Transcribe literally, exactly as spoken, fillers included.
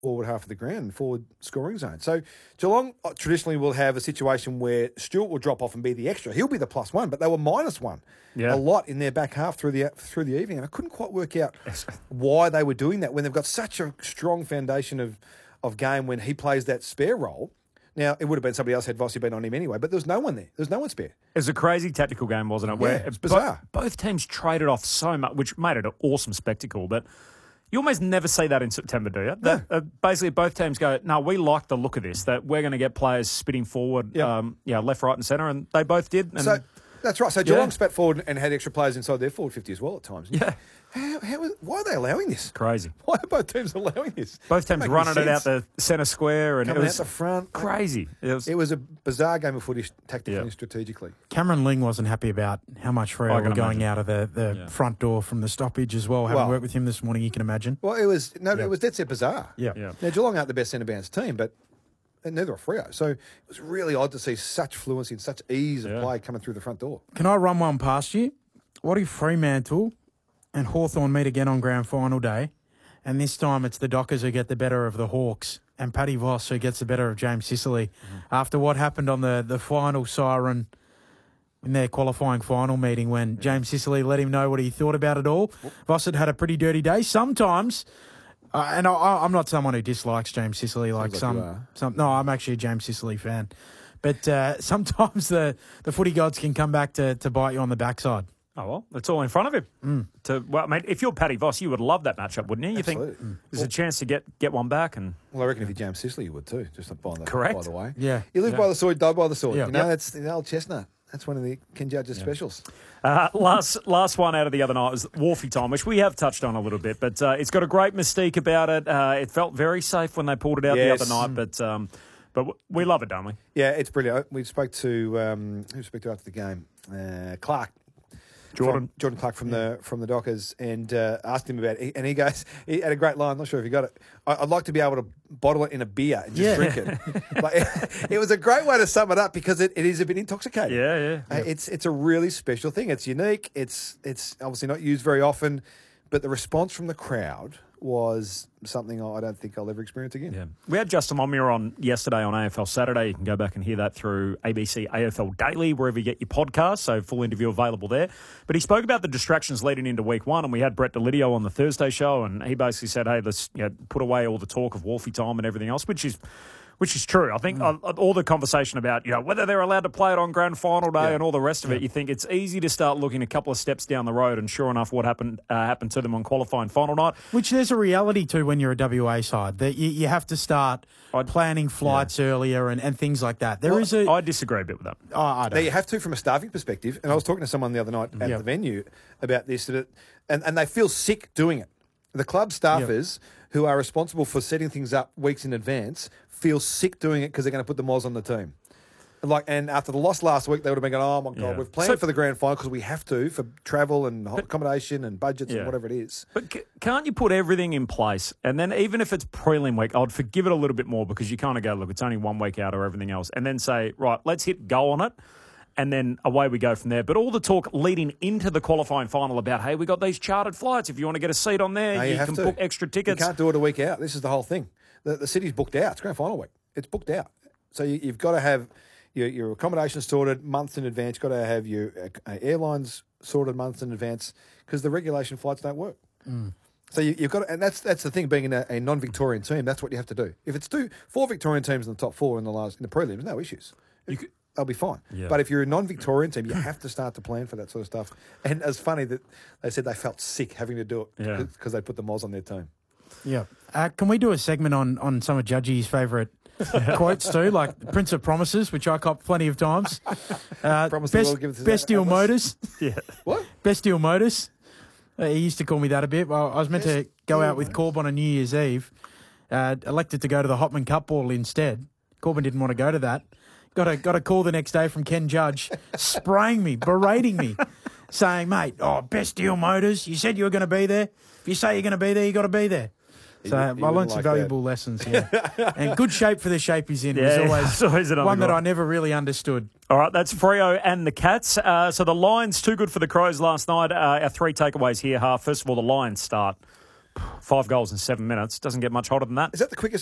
forward half of the ground, forward scoring zone. So Geelong traditionally will have a situation where Stewart will drop off and be the extra. He'll be the plus one, but they were minus one yeah. a lot in their back half through the through the evening. And I couldn't quite work out why they were doing that when they've got such a strong foundation of, of game when he plays that spare role. Now, it would have been somebody else had Vossi been on him anyway, but there was no one there. There was no one spare. It was a crazy tactical game, wasn't it? Where yeah, it's bizarre. Both, both teams traded off so much, which made it an awesome spectacle, but you almost never see that in September, do you? That, no. uh, basically, both teams go, no, we like the look of this, that we're going to get players spitting forward, yep. um, yeah, left, right and centre, and they both did. And so that's right. So Geelong yeah. spat forward and had extra players inside their forward fifty as well at times. Yeah. How, how is, why are they allowing this? Crazy. Why are both teams allowing this? Both teams running it out sense. the centre square. and Coming it was out the front. Crazy. It was, it was a bizarre game of footy tactically yeah. and strategically. Cameron Ling wasn't happy about how much Freo were going imagine. out of the, the yeah. front door from the stoppage as well. Having well, worked with him this morning, you can imagine. Well, it was no, yeah. it was dead set bizarre. Yeah. yeah. Now, Geelong aren't the best centre bounce team, but and neither are Freo. So it was really odd to see such fluency and such ease of yeah. play coming through the front door. Can I run one past you? What if Fremantle and Hawthorn meet again on grand final day, and this time it's the Dockers who get the better of the Hawks and Paddy Voss who gets the better of James Sicily mm-hmm. after what happened on the, the final siren in their qualifying final meeting when yeah. James Sicily let him know what he thought about it all. Whoop. Voss had had a pretty dirty day. Sometimes, uh, and I, I'm not someone who dislikes James Sicily like, like some, some. No, I'm actually a James Sicily fan. But uh, sometimes the, the footy gods can come back to, to bite you on the backside. Oh, well, it's all in front of him. Mm. To, well, mate, if you're Paddy Voss, you would love that matchup, wouldn't you? You Absolutely. think there's a chance to get, get one back? And Well, I reckon if you James Sicily, you would too, just by the, Correct. by the way. Yeah. You live yeah. by the sword, die by the sword. Yeah. You know, yep. that's the old chestnut. That's one of the Ken Judge's yeah. specials. Uh, last last one out of the other night was Wharfie time, which we have touched on a little bit, but uh, it's got a great mystique about it. Uh, it felt very safe when they pulled it out yes. the other night, but um, but we love it, don't we? Yeah, it's brilliant. We spoke to um, who spoke to after the game, uh, Clark. Jordan From, Jordan Clark from yeah. the from the Dockers, and uh, asked him about it. And he goes, he had a great line. I'm not sure if you got it. I'd like to be able to bottle it in a beer and just yeah. drink it. Like, it. It was a great way to sum it up because it, it is a bit intoxicating. Yeah, yeah. Uh, yep. It's it's a really special thing. It's unique. It's it's obviously not used very often, but the response from the crowd was something I don't think I'll ever experience again. Yeah. We had Justin Momir on yesterday on A F L Saturday. You can go back and hear that through A B C A F L Daily, wherever you get your podcast, so full interview available there. But he spoke about the distractions leading into week one, and we had Brett DeLidio on the Thursday show, and he basically said, hey, let's you know, put away all the talk of Wharfie time and everything else, which is which is true. I think mm. uh, all the conversation about you know whether they're allowed to play it on grand final day yeah. and all the rest of yeah. it, you think it's easy to start looking a couple of steps down the road, and sure enough, what happened uh, happened to them on qualifying final night. Which there's a reality to when you're a W A side, that you, you have to start I'd, planning flights yeah. earlier and, and things like that. There well, is a... I disagree a bit with that. Oh, I don't. Now, you have to from a staffing perspective, and I was talking to someone the other night at yep. the venue about this, that it, and, and they feel sick doing it. The club staffers yep. who are responsible for setting things up weeks in advance feel sick doing it because they're going to put the Moz on the team. Like, and after the loss last week, they would have been going, oh, my God, Yeah. we've planned So- for the grand final because we have to for travel and But- accommodation and budgets Yeah. and whatever it is. But c- can't you put everything in place? And then even if it's prelim week, I'd forgive it a little bit more because you kind of go, look, it's only one week out or everything else. And then say, right, let's hit go on it. And then away we go from there. But all the talk leading into the qualifying final about, hey, we got these chartered flights. If you want to get a seat on there, No, you, you have can to. book extra tickets. You can't do it a week out. This is the whole thing. The, the city's booked out. It's grand final week. It's booked out. So you, you've got to have your, your accommodation sorted months in advance. You've got to have your uh, airlines sorted months in advance because the regulation flights don't work. Mm. So you, you've got to, and that's that's the thing. Being in a, a non-Victorian team, that's what you have to do. If it's two, four Victorian teams in the top four in the last in the prelims, no issues. You could, They'll be fine. Yeah. But if you're a non-Victorian team, you have to start to plan for that sort of stuff. And it's funny that they said they felt sick having to do it Yeah. because they put the Moz on their team. Yeah. Uh, can we do a segment on, on some of Judgy's favourite quotes too, like Prince of Promises, which I cop plenty of times. Uh, Promise the best Lord, give it to best that deal Atlas. Motors. yeah. What? Best deal Motors. Uh, he used to call me that a bit. Well, I was meant Best to go deal out with Motors. Corbyn on New Year's Eve. Uh, elected to go to the Hopman Cup Ball instead. Corbyn didn't want to go to that. Got a got a call the next day from Ken Judge, spraying me, berating me, saying, "Mate, oh, Best Deal Motors. You said you were going to be there. If you say you're going to be there, you got to be there." So He- I he learned wouldn't some like valuable lessons. Yeah, and good shape for the shape he's in. Yeah, was always it's always another one that good I one. never really understood. All right, that's Freo and the Cats. Uh, so the Lions, too good for the Crows last night. Uh, our three takeaways here, half. First of all, the Lions start. Five goals in seven minutes. Doesn't get much hotter than that. Is that the quickest